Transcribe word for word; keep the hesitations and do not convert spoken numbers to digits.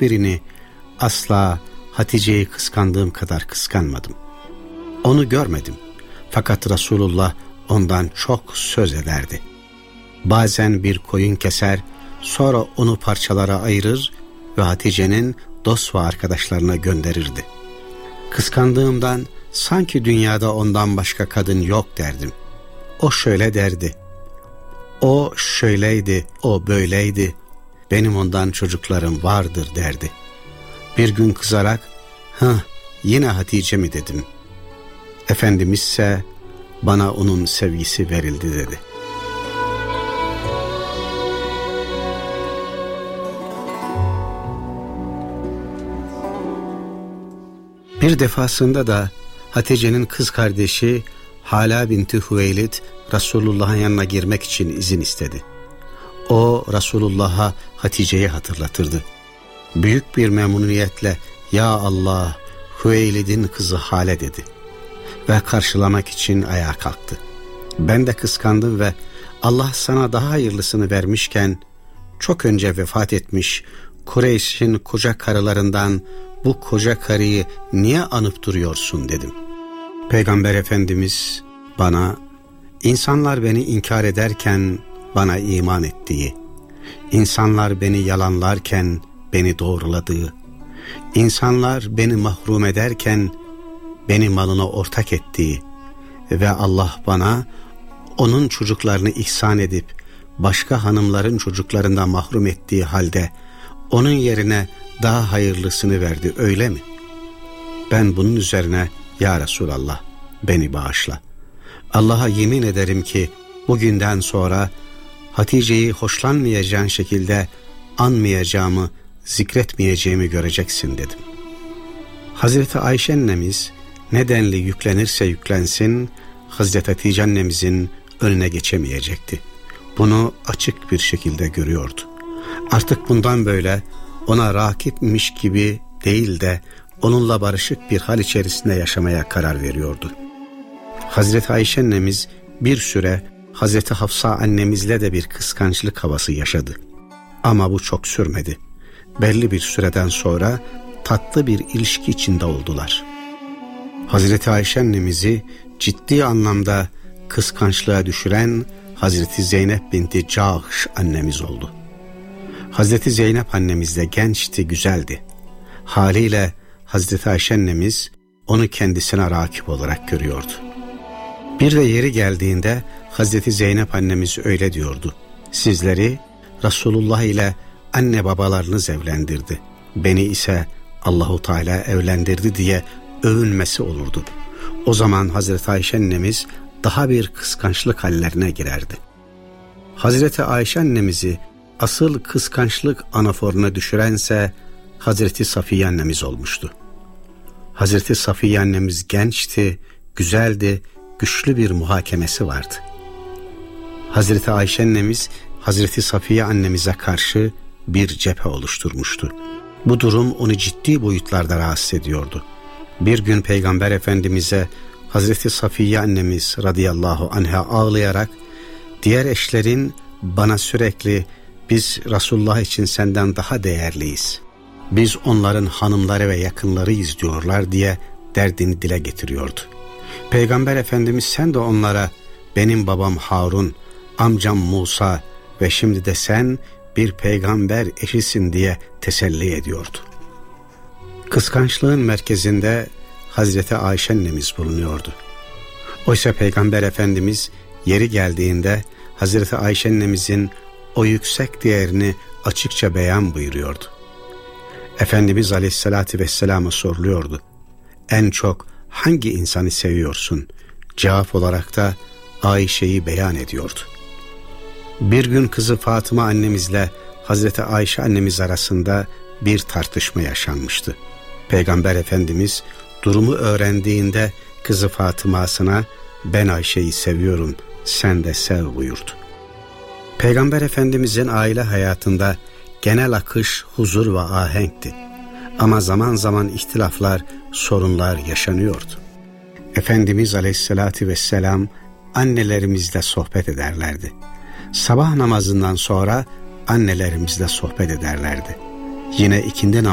hiçbirini asla Hatice'yi kıskandığım kadar kıskanmadım. Onu görmedim. Fakat Resulullah ondan çok söz ederdi. Bazen bir koyun keser, sonra onu parçalara ayırır ve Hatice'nin dost ve arkadaşlarına gönderirdi. Kıskandığımdan sanki dünyada ondan başka kadın yok derdim. O şöyle derdi. O şöyleydi, o böyleydi. Benim ondan çocuklarım vardır derdi. Bir gün kızarak, "Hıh, yine Hatice mi?" dedim. Efendimiz ise bana onun sevgisi verildi dedi. Bir defasında da Hatice'nin kız kardeşi Hala binti Hüveylid Resulullah'ın yanına girmek için izin istedi. O Resulullah'a Hatice'yi hatırlatırdı. Büyük bir memnuniyetle "Ya Allah, Hüveylid'in kızı Hale" dedi ve karşılamak için ayağa kalktı. Ben de kıskandım ve Allah sana daha hayırlısını vermişken çok önce vefat etmiş Kureyş'in koca karılarından bu koca karıyı niye anıp duruyorsun dedim. Peygamber Efendimiz bana, insanlar beni inkar ederken bana iman ettiği, insanlar beni yalanlarken beni doğruladığı, insanlar beni mahrum ederken beni malına ortak ettiği ve Allah bana onun çocuklarını ihsan edip başka hanımların çocuklarından mahrum ettiği halde onun yerine daha hayırlısını verdi, öyle mi? Ben bunun üzerine "Ya Resulallah, beni bağışla. Allah'a yemin ederim ki bugünden sonra Hatice'yi hoşlanmayacağın şekilde anmayacağımı, zikretmeyeceğimi göreceksin" dedim. Hazreti Ayşe annemiz nedenli yüklenirse yüklensin Hazreti Hatice annemizin önüne geçemeyecekti. Bunu açık bir şekilde görüyordu. Artık bundan böyle ona rakipmiş gibi değil de onunla barışık bir hal içerisinde yaşamaya karar veriyordu. Hazreti Ayşe annemiz bir süre Hazreti Hafsa annemizle de bir kıskançlık havası yaşadı. Ama bu çok sürmedi. Belli bir süreden sonra tatlı bir ilişki içinde oldular. Hazreti Ayşe annemizi ciddi anlamda kıskançlığa düşüren Hazreti Zeynep binti Cahş annemiz oldu. Hazreti Zeynep annemiz de gençti, güzeldi. Haliyle Hazreti Ayşe annemiz onu kendisine rakip olarak görüyordu. Bir de yeri geldiğinde Hazreti Zeynep annemiz öyle diyordu: "Sizleri Resulullah ile anne babalarınız evlendirdi. Beni ise Allahu Teala evlendirdi" diye övünmesi olurdu. O zaman Hazreti Ayşe annemiz daha bir kıskançlık hallerine girerdi. Hazreti Ayşe annemizi asıl kıskançlık anaforuna düşürense Hazreti Safiye annemiz olmuştu. Hazreti Safiye annemiz gençti, güzeldi, güçlü bir muhakemesi vardı. Hazreti Ayşe annemiz Hazreti Safiye annemize karşı bir cephe oluşturmuştu. Bu durum onu ciddi boyutlarda rahatsız ediyordu. Bir gün Peygamber Efendimiz'e Hazreti Safiye annemiz radıyallahu anha ağlayarak, "Diğer eşlerin bana sürekli biz Resulullah için senden daha değerliyiz, biz onların hanımları ve yakınlarıyız" diyorlar diye derdini dile getiriyordu. Peygamber Efendimiz sen de onlara "Benim babam Harun, amcam Musa ve şimdi de sen bir peygamber eşisin" diye teselli ediyordu. Kıskançlığın merkezinde Hazreti Ayşe annemiz bulunuyordu. Oysa Peygamber Efendimiz yeri geldiğinde Hazreti Ayşe annemizin o yüksek değerini açıkça beyan buyuruyordu. Efendimiz Aleyhisselatü Vesselam'a soruluyordu: "En çok hangi insanı seviyorsun?" Cevap olarak da Ayşe'yi beyan ediyordu. Bir gün kızı Fatıma annemizle Hazreti Ayşe annemiz arasında bir tartışma yaşanmıştı. Peygamber Efendimiz durumu öğrendiğinde kızı Fatıma'sına "Ben Ayşe'yi seviyorum, sen de sev" buyurdu. Peygamber Efendimizin aile hayatında genel akış huzur ve ahenkti. Ama zaman zaman ihtilaflar, sorunlar yaşanıyordu. Efendimiz Aleyhisselatü Vesselam annelerimizle sohbet ederlerdi. Sabah namazından sonra annelerimizle sohbet ederlerdi. Yine ikindi